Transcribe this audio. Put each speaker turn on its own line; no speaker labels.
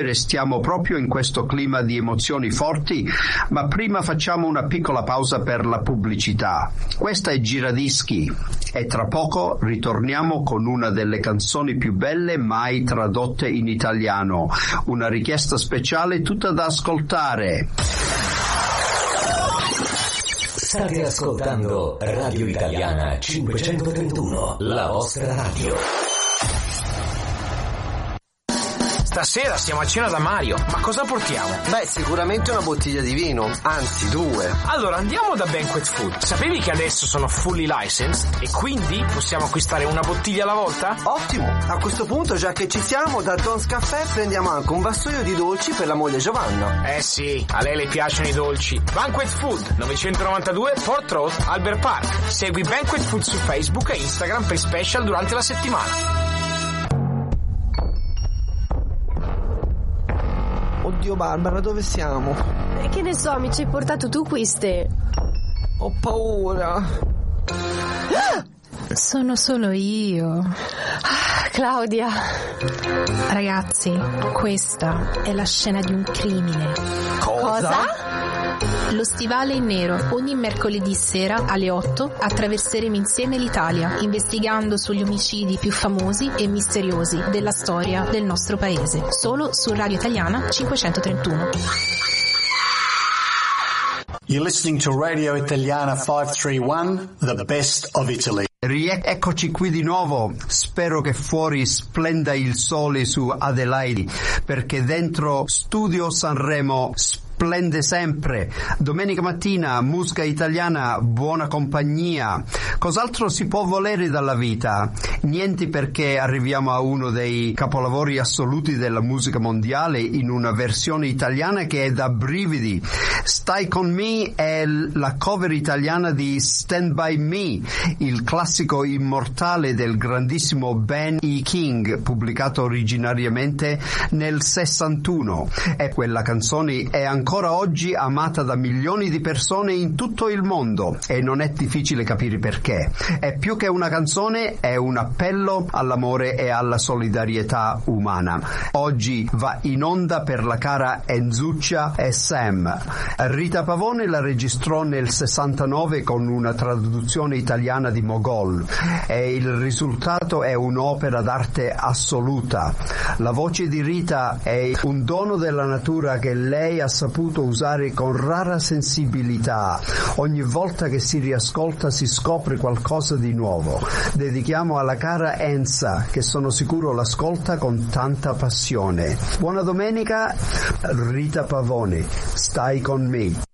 Restiamo proprio in questo clima di emozioni forti, ma prima facciamo una piccola pausa per la pubblicità. Questa è Giradischi e tra poco ritorniamo con una delle canzoni più belle mai tradotte in italiano, una richiesta speciale tutta da ascoltare.
State ascoltando Radio Italiana 531, la vostra radio.
Stasera siamo a cena da Mario, ma cosa portiamo?
Beh, sicuramente una bottiglia di vino, anzi 2.
Allora andiamo da Banquet Food. Sapevi che adesso sono fully licensed e quindi possiamo acquistare una bottiglia alla volta?
Ottimo! A questo punto, già che ci siamo, da Don's Caffè prendiamo anche un vassoio di dolci per la moglie Giovanna.
Eh sì, a lei le piacciono i dolci. Banquet Food, 992 Port Road, Albert Park. Segui Banquet Food su Facebook e Instagram per special durante la settimana.
Oddio Barbara, dove siamo?
Che ne so, mi ci hai portato tu queste.
Ho paura.
Sono solo io.
Claudia.
Ragazzi, questa è la scena di un crimine.
Cosa?
Lo Stivale in Nero, ogni mercoledì sera alle 8 attraverseremo insieme l'Italia, investigando sugli omicidi più famosi e misteriosi della storia del nostro paese, solo su Radio Italiana 531.
You're listening to Radio Italiana 531, the best of Italy.
Eccoci qui di nuovo, spero che fuori splenda il sole su Adelaide, perché dentro Studio Sanremo splende sempre. Domenica mattina, musica italiana, buona compagnia. Cos'altro si può volere dalla vita? Niente, perché arriviamo a uno dei capolavori assoluti della musica mondiale in una versione italiana che è da brividi. Stai con me è la cover italiana di Stand By Me, il classico immortale del grandissimo Ben E. King, pubblicato originariamente nel 61. E quella canzone è ancora oggi amata da milioni di persone in tutto il mondo e non è difficile capire perché. È più che una canzone, è un appello all'amore e alla solidarietà umana. Oggi va in onda per la cara Enzuccia e Sam. Rita Pavone la registrò nel 69 con una traduzione italiana di Mogol e il risultato è un'opera d'arte assoluta. La voce di Rita è un dono della natura che lei ha saputo usare con rara sensibilità. Ogni volta che si riascolta si scopre qualcosa di nuovo. Dedichiamo alla cara Enza, che sono sicuro l'ascolta con tanta passione. Buona domenica, Rita Pavone, Stai con me.